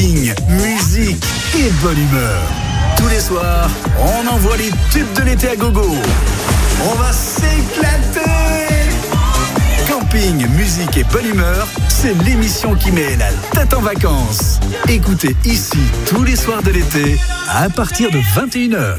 camping, musique et bonne humeur. Tous les soirs, on envoie les tubes de l'été à gogo. On va s'éclater. Camping, musique et bonne humeur, c'est l'émission qui met la tête en vacances. Écoutez ici tous les soirs de l'été à partir de 21h.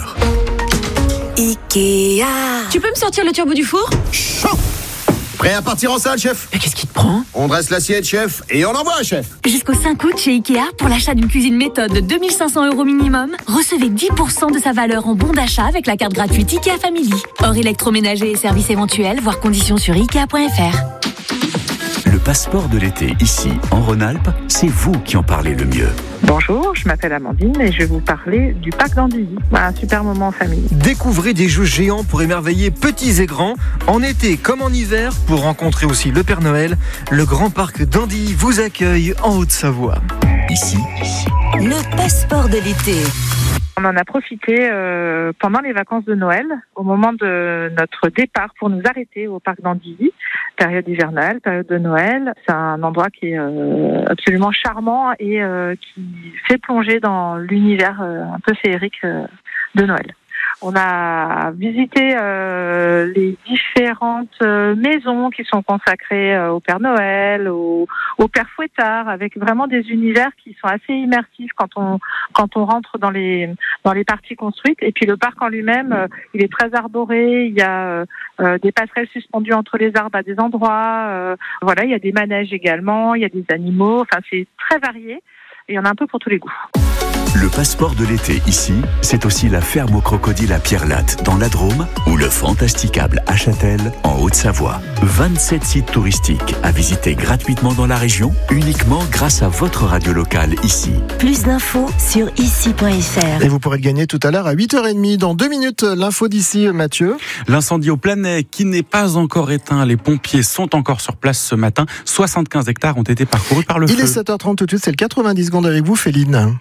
Ikea. Tu peux me sortir le turbo du four ? Chaud. Prêt à partir en salle, chef ? Mais qu'est-ce qui te prend ? On dresse l'assiette, chef, et on envoie, chef. Jusqu'au 5 août chez Ikea, pour l'achat d'une cuisine méthode de 2 500 € minimum, recevez 10% de sa valeur en bon d'achat avec la carte gratuite Ikea Family. Hors électroménager et services éventuels, voir conditions sur Ikea.fr. Le passeport de l'été, ici, en Rhône-Alpes, c'est vous qui en parlez le mieux. Bonjour, je m'appelle Amandine et je vais vous parler du parc d'Andilly. Un super moment en famille. Découvrez des jeux géants pour émerveiller petits et grands, en été comme en hiver, pour rencontrer aussi le Père Noël. Le grand parc d'Andilly vous accueille en Haute-Savoie. Ici, Le passeport de l'été. On en a profité pendant les vacances de Noël, au moment de notre départ, pour nous arrêter au parc d'Andilly. Période hivernale, période de Noël. C'est un endroit qui est absolument charmant et qui fait plonger dans l'univers un peu féerique de Noël. On a visité les différentes maisons qui sont consacrées au Père Noël, au Père Fouettard, avec vraiment des univers qui sont assez immersifs quand on rentre dans les parties construites. Et puis le parc en lui-même, il est très arboré. Il y a des passerelles suspendues entre les arbres à des endroits. Voilà, il y a des manèges également. Il y a des animaux. Enfin, c'est très varié. Et il y en a un peu pour tous les goûts. le passeport de l'été ici, c'est aussi la ferme aux crocodiles à Pierre-Latte dans la Drôme ou le Fantasticable à Châtel en Haute-Savoie. 27 sites touristiques à visiter gratuitement dans la région, uniquement grâce à votre radio locale ici. Plus d'infos sur ici.fr. Et vous pourrez le gagner tout à l'heure à 8h30. Dans 2 minutes, l'info d'ici, Mathieu. L'incendie au Planay qui n'est pas encore éteint. Les pompiers sont encore sur place ce matin. 75 hectares ont été parcourus par le feu. Il est 7h30 tout de suite, c'est le 90 secondes avec vous, Féline.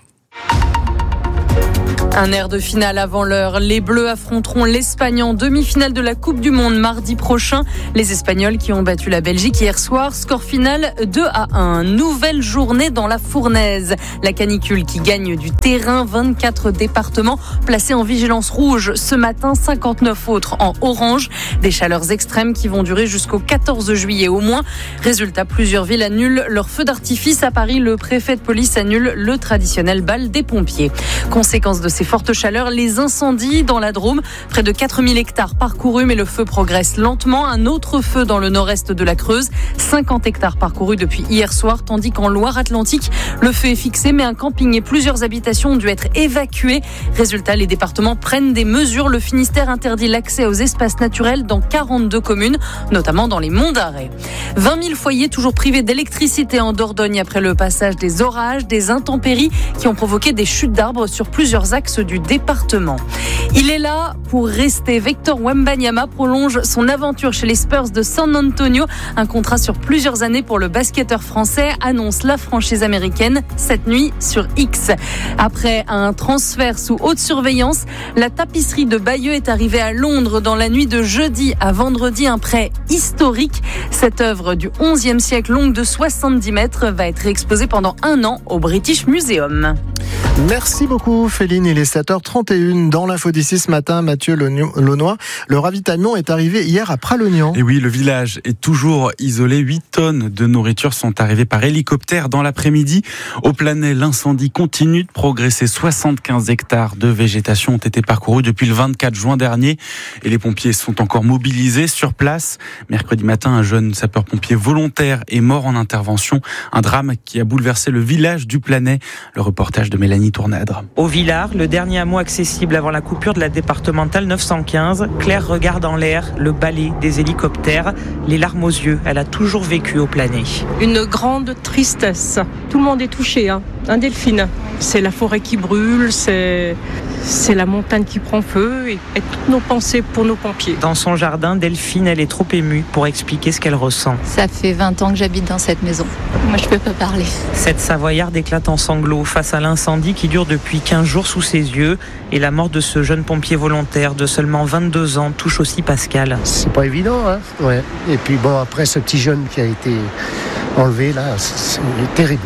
Un air de finale avant l'heure. Les Bleus affronteront l'Espagne en demi-finale de la Coupe du Monde mardi prochain. Les Espagnols qui ont battu la Belgique hier soir. Score final 2-1. Nouvelle journée dans la fournaise. La canicule qui gagne du terrain. 24 départements placés en vigilance rouge ce matin. 59 autres en orange. Des chaleurs extrêmes qui vont durer jusqu'au 14 juillet au moins. Résultat, plusieurs villes annulent leur feu d'artifice. À Paris, le préfet de police annule le traditionnel bal des pompiers. Conséquence de ces fortes chaleurs, les incendies dans la Drôme. Près de 4000 hectares parcourus, mais le feu progresse lentement. Un autre feu dans le nord-est de la Creuse. 50 hectares parcourus depuis hier soir, tandis qu'en Loire-Atlantique, le feu est fixé, mais un camping et plusieurs habitations ont dû être évacués. Résultat, les départements prennent des mesures. Le Finistère interdit l'accès aux espaces naturels dans 42 communes, notamment dans les Monts d'Arrée. 20 000 foyers toujours privés d'électricité en Dordogne après le passage des orages, des intempéries qui ont provoqué des chutes d'arbres sur plusieurs axes du département. Il est là pour rester. Victor Wembanyama prolonge son aventure chez les Spurs de San Antonio. Un contrat sur plusieurs années pour le basketteur français, annonce la franchise américaine cette nuit sur X. Après un transfert sous haute surveillance, la tapisserie de Bayeux est arrivée à Londres dans la nuit de jeudi à vendredi. Un prêt historique. Cette œuvre du XIe siècle, longue de 70 mètres, va être exposée pendant 1 an au British Museum. Merci beaucoup, Féline. Il est 7h31 dans l'info d'ici ce matin. Mathieu Launois. Le ravitaillement est arrivé hier à Pralognan. Et oui, le village est toujours isolé. 8 tonnes de nourriture sont arrivées par hélicoptère dans l'après-midi. Au Planay, l'incendie continue de progresser. 75 hectares de végétation ont été parcourus depuis le 24 juin dernier. Et les pompiers sont encore mobilisés sur place. Mercredi matin, un jeune sapeur-pompier volontaire est mort en intervention. Un drame qui a bouleversé le village du Planay. Le reportage de Mélanie Tournadre. Au Villard, le dernier hameau accessible avant la coupure de la départementale 915, Claire regarde en l'air le balai des hélicoptères. Les larmes aux yeux, elle a toujours vécu au Planay. Une grande tristesse. Tout le monde est touché, un Delphine. C'est la forêt qui brûle, c'est la montagne qui prend feu et toutes nos pensées pour nos pompiers. Dans son jardin, Delphine, elle est trop émue pour expliquer ce qu'elle ressent. Ça fait 20 ans que j'habite dans cette maison. Moi, je peux pas parler. Cette Savoyarde éclate en sanglots face à l'incendie qui dure depuis 15 jours sous ses yeux. Et la mort de ce jeune pompier volontaire de seulement 22 ans touche aussi Pascal. C'est pas évident, Ouais. Et puis bon, après, ce petit jeune qui a été enlevé, là, c'est terrible.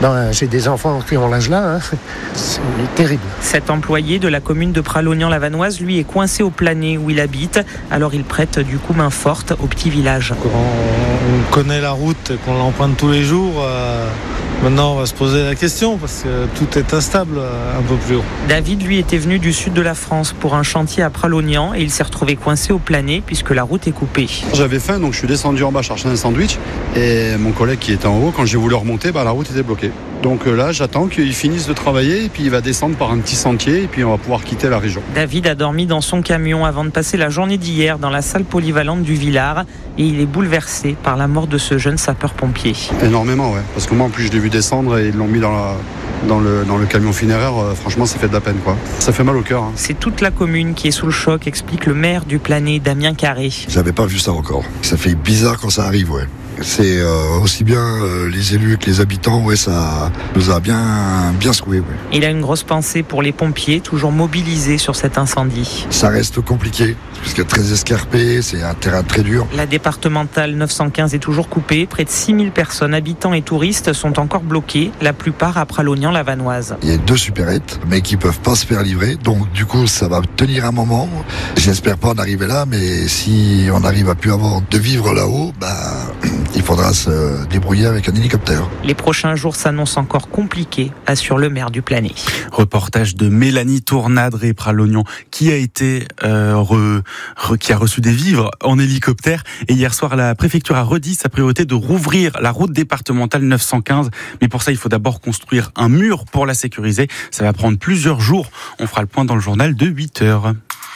J'ai des enfants qui ont l'âge là, c'est terrible. Cet employé de la commune de Pralognan-la-Vanoise, lui, est coincé au Planet où il habite. Alors il prête du coup main forte au petit village. Quand on connaît la route et qu'on l'emprunte tous les jours, maintenant on va se poser la question parce que tout est instable un peu plus haut. David, lui, était venu du sud de la France pour un chantier à Pralognan et il s'est retrouvé coincé au Planet puisque la route est coupée. J'avais faim, donc je suis descendu en bas chercher un sandwich et mon collègue qui était en haut, quand j'ai voulu remonter, la route était bloquée. Donc là, j'attends qu'il finisse de travailler et puis il va descendre par un petit sentier et puis on va pouvoir quitter la région. David a dormi dans son camion avant de passer la journée d'hier dans la salle polyvalente du Villard et il est bouleversé par la mort de ce jeune sapeur-pompier. Énormément, ouais. Parce que moi, en plus, je l'ai vu descendre et ils l'ont mis dans le camion funéraire. Franchement, ça fait de la peine, quoi. Ça fait mal au cœur. C'est toute la commune qui est sous le choc, explique le maire du Planet, Damien Carré. J'avais pas vu ça encore. Ça fait bizarre quand ça arrive, ouais. C'est aussi bien les élus que les habitants, ouais, ça nous a bien secoué. Ouais. Il a une grosse pensée pour les pompiers, toujours mobilisés sur cet incendie. Ça reste compliqué, parce que très escarpé, c'est un terrain très dur. La départementale 915 est toujours coupée. Près de 6000 personnes, habitants et touristes, sont encore bloqués, la plupart à Pralognan-la-Vanoise. Il y a 2 supérettes, mais qui peuvent pas se faire livrer, donc du coup ça va tenir un moment. J'espère pas en arriver là, mais si on arrive à plus avoir de vivre là-haut, il faudra se débrouiller avec un hélicoptère. Les prochains jours s'annoncent encore compliqués, assure le maire du Planet. Reportage de Mélanie Tournadre et Pralognan qui a été qui a reçu des vivres en hélicoptère. Et hier soir, la préfecture a redit sa priorité de rouvrir la route départementale 915. Mais pour ça, il faut d'abord construire un mur pour la sécuriser. Ça va prendre plusieurs jours. On fera le point dans le journal de 8h.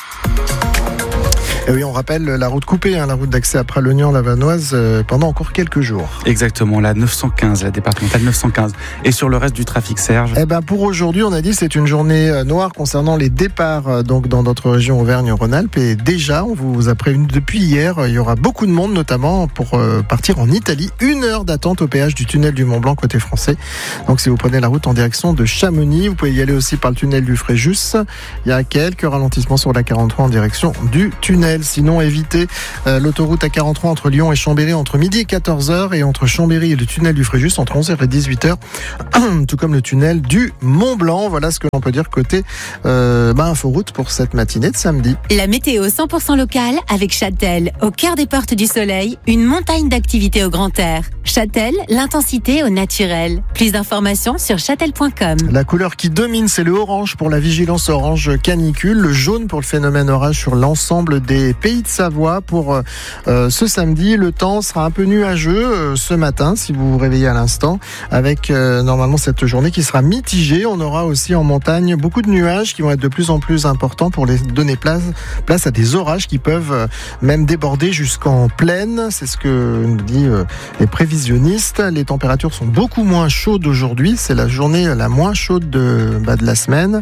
Et oui, on rappelle la route coupée, la route d'accès à Pralognan-la-Vanoise pendant encore quelques jours. Exactement, la 915, la départementale 915. Et sur le reste du trafic, Serge ? Pour aujourd'hui, on a dit que c'est une journée noire concernant les départs donc dans notre région Auvergne-Rhône-Alpes. Et déjà, on vous a prévenu depuis hier, il y aura beaucoup de monde, notamment pour partir en Italie. 1 heure d'attente au péage du tunnel du Mont-Blanc côté français. Donc si vous prenez la route en direction de Chamonix, vous pouvez y aller aussi par le tunnel du Fréjus. Il y a quelques ralentissements sur la 43 en direction du tunnel. Sinon, évitez l'autoroute A43 entre Lyon et Chambéry entre midi et 14h et entre Chambéry et le tunnel du Fréjus entre 11h et 18h, tout comme le tunnel du Mont-Blanc. Voilà ce que l'on peut dire côté inforoute pour cette matinée de samedi. La météo 100% locale avec Châtel, au cœur des portes du soleil, une montagne d'activités au grand air. Châtel, l'intensité au naturel. Plus d'informations sur châtel.com. La couleur qui domine, c'est le orange pour la vigilance orange canicule, le jaune pour le phénomène orage sur l'ensemble des pays de Savoie. Pour ce samedi, le temps sera un peu nuageux ce matin, si vous vous réveillez à l'instant, avec normalement cette journée qui sera mitigée. On aura aussi en montagne beaucoup de nuages qui vont être de plus en plus importants pour les donner place à des orages qui peuvent même déborder jusqu'en plaine. C'est ce que nous dit les prévisionnistes. Les températures sont beaucoup moins chaudes aujourd'hui. C'est la journée la moins chaude de la semaine.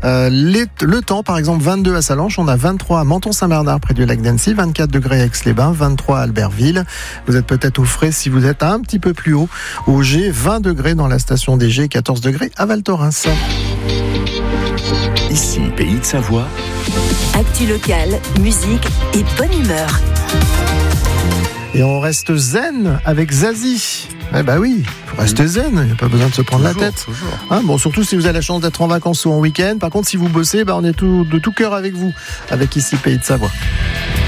Le temps, par exemple, 22 à Salanches, on a 23 à Menton-Saint-Bernard près du lac d'Annecy, 24 degrés à Aix-les-Bains, 23 à Albertville. Vous êtes peut-être au frais si vous êtes un petit peu plus haut. Au G, 20 degrés dans la station des G, 14 degrés à Val Thorens. Ici, Pays de Savoie. Actu locale, musique et bonne humeur. Et on reste zen avec Zazie. Oui, il faut rester zen, il n'y a pas besoin de se prendre la tête. Surtout si vous avez la chance d'être en vacances ou en week-end. Par contre, si vous bossez, on est de tout cœur avec vous, avec ici Pays de Savoie.